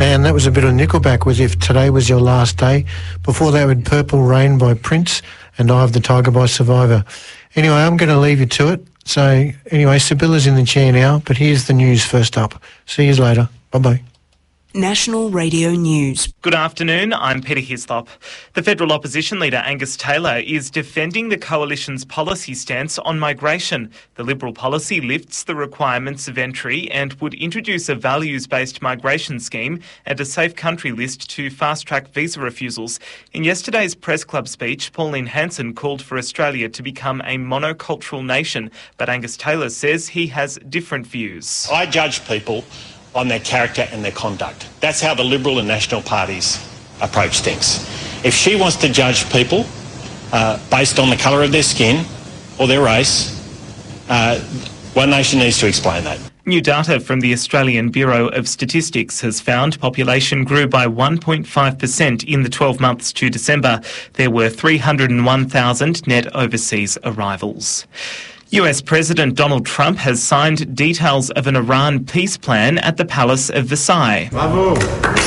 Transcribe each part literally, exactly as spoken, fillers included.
Man, that was a bit of Nickelback with If Today Was Your Last Day. Before that, with Purple Rain by Prince and Eye of the Tiger by Survivor. Anyway, I'm going to leave you to it. So, anyway, Sibylla's in the chair now, but here's the news first up. See you later. Bye-bye. National Radio News. Good afternoon, I'm Peter Hislop. The federal opposition leader Angus Taylor is defending the coalition's policy stance on migration. The Liberal policy lifts the requirements of entry and would introduce a values-based migration scheme and a safe country list to fast-track visa refusals. In yesterday's Press Club speech, Pauline Hanson called for Australia to become a monocultural nation, but Angus Taylor says he has different views. I judge people on their character and their conduct. That's how the Liberal and National parties approach things. If she wants to judge people uh, based on the colour of their skin or their race, uh, One Nation needs to explain that. New data from the Australian Bureau of Statistics has found population grew by one point five percent in the twelve months to December. There were three hundred one thousand net overseas arrivals. U S President Donald Trump has signed details of an Iran peace plan at the Palace of Versailles. Bravo.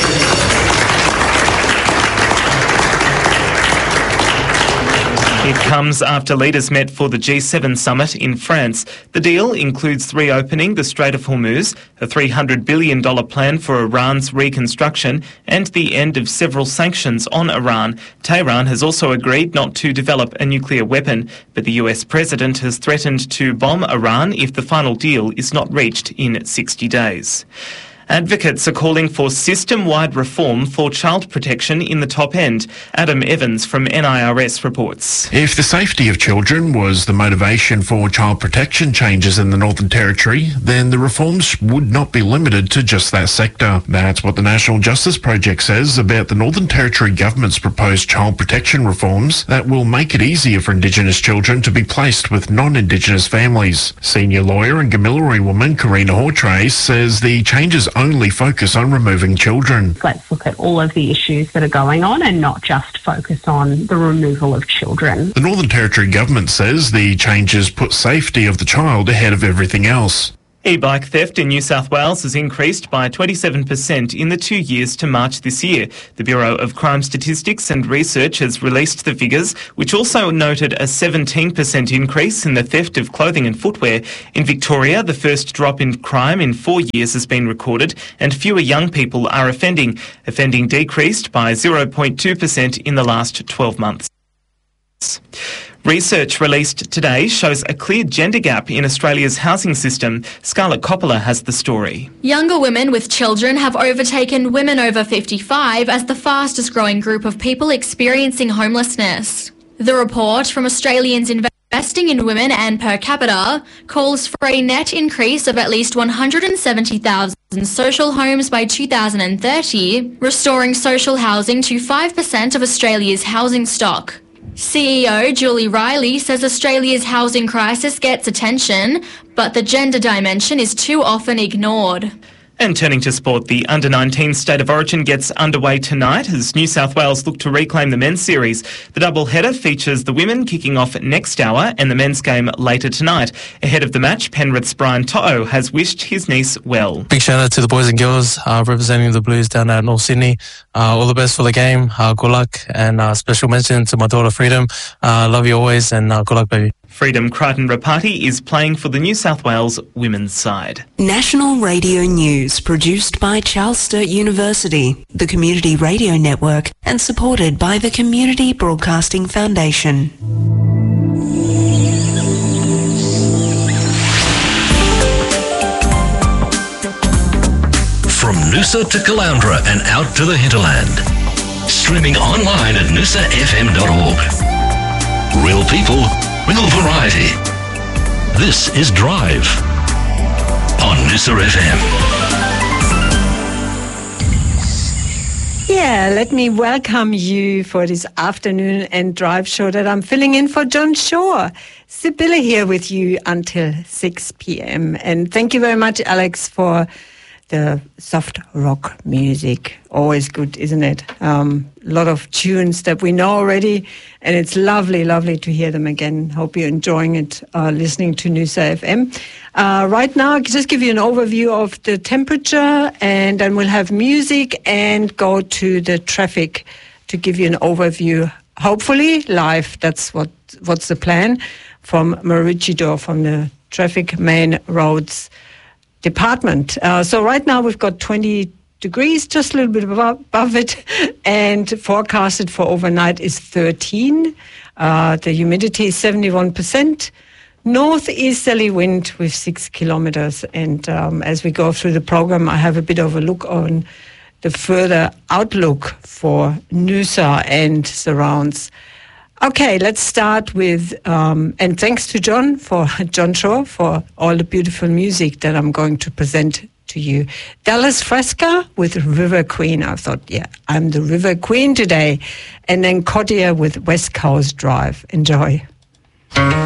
It comes after leaders met for the G seven summit in France. The deal includes reopening the Strait of Hormuz, a three hundred billion dollars plan for Iran's reconstruction, and the end of several sanctions on Iran. Tehran has also agreed not to develop a nuclear weapon, but the U S president has threatened to bomb Iran if the final deal is not reached in sixty days. Advocates are calling for system-wide reform for child protection in the top end. Adam Evans from N I R S reports. If the safety of children was the motivation for child protection changes in the Northern Territory, then the reforms would not be limited to just that sector. That's what the National Justice Project says about the Northern Territory government's proposed child protection reforms that will make it easier for Indigenous children to be placed with non-Indigenous families. Senior lawyer and Gamilaraay woman Karina Hortrace says the changes only focus on removing children. Let's look at all of the issues that are going on and not just focus on the removal of children. The Northern Territory government says the changes put safety of the child ahead of everything else. E-bike theft in New South Wales has increased by twenty-seven percent in the two years to March this year. The Bureau of Crime Statistics and Research has released the figures, which also noted a seventeen percent increase in the theft of clothing and footwear. In Victoria, the first drop in crime in four years has been recorded, and fewer young people are offending. Offending decreased by zero point two percent in the last twelve months. Research released today shows a clear gender gap in Australia's housing system. Scarlett Coppola has the story. Younger women with children have overtaken women over fifty-five as the fastest growing group of people experiencing homelessness. The report from Australians Investing in Women and Per Capita calls for a net increase of at least one hundred seventy thousand social homes by two thousand thirty, restoring social housing to five percent of Australia's housing stock. C E O Julie Riley says Australia's housing crisis gets attention, but the gender dimension is too often ignored. And turning to sport, the under nineteen State of Origin gets underway tonight as New South Wales look to reclaim the men's series. The double-header features the women kicking off next hour and the men's game later tonight. Ahead of the match, Penrith's Brian To'o has wished his niece well. Big shout out to the boys and girls uh, representing the Blues down at North Sydney. Uh, all the best for the game. Uh, good luck, and uh, special mention to my daughter Freedom. Uh, love you always, and uh, good luck, baby. Freedom Crichton Rapati is playing for the New South Wales women's side. National Radio News, produced by Charles Sturt University, the Community Radio Network, and supported by the Community Broadcasting Foundation. From Noosa to Caloundra and out to the hinterland. Streaming online at noosa f m dot org. Real people, real variety. This is Drive on Noosa F M. Yeah, let me welcome you for this afternoon and drive show that I'm filling in for John Shaw. Sibylla here with you until six p.m. And thank you very much, Alex, for the soft rock music. Always good, isn't it? Um, a lot of tunes that we know already, and it's lovely, lovely to hear them again. Hope you're enjoying it, uh, listening to Noosa F M. Uh, right now, I'll just give you an overview of the temperature, and then we'll have music and go to the traffic to give you an overview, hopefully live. That's what what's the plan from Maroochydore, from the Traffic Main Roads Department. Uh, so right now we've got twenty degrees, just a little bit above, above it, and forecasted for overnight is thirteen. Uh, the humidity is seventy-one percent. Northeasterly wind with six kilometers. And um, as we go through the program, I have a bit of a look on the further outlook for Noosa and surrounds. Okay, let's start with, um, and thanks to John, for John Shaw, for all the beautiful music that I'm going to present to you. Dallas Fresca with River Queen. I thought, yeah, I'm the River Queen today. And then Kodia with West Coast Drive. Enjoy.